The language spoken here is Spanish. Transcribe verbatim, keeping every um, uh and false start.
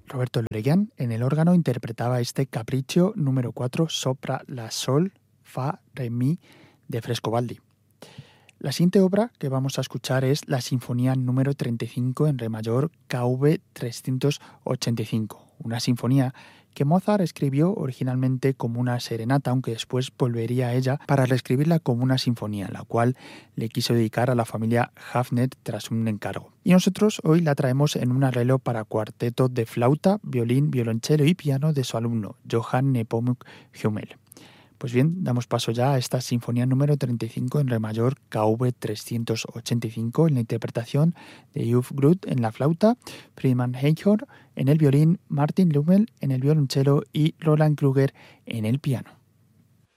Roberto Leguán en el órgano interpretaba este capricho número cuatro sopra la sol, fa, re, mi de Frescobaldi. La siguiente obra que vamos a escuchar es la Sinfonía número treinta y cinco en re mayor K V trescientos ochenta y cinco, una sinfonía que Mozart escribió originalmente como una serenata, aunque después volvería a ella para reescribirla como una sinfonía, la cual le quiso dedicar a la familia Hafner tras un encargo. Y nosotros hoy la traemos en un arreglo para cuarteto de flauta, violín, violonchelo y piano de su alumno, Johann Nepomuk Hummel. Pues bien, damos paso ya a esta sinfonía número treinta y cinco en re mayor K V trescientos ochenta y cinco en la interpretación de Yves Groot en la flauta, Friedman Eichhorn en el violín, Martin Lummel en el violonchelo y Roland Kruger en el piano.